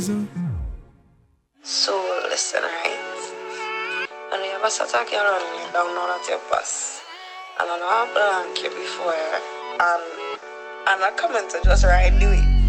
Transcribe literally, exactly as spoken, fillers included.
So listen, right? When you ever start talking around and you don't know that you pass, and I know I blank you before, and and I come to just right do it.